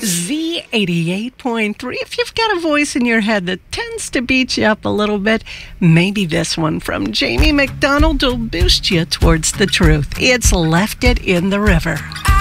Z88.3. If you've got a voice in your head that tends to beat you up a little bit, maybe this one from Jamie McDonald will boost you towards the truth. It's Left It in the River.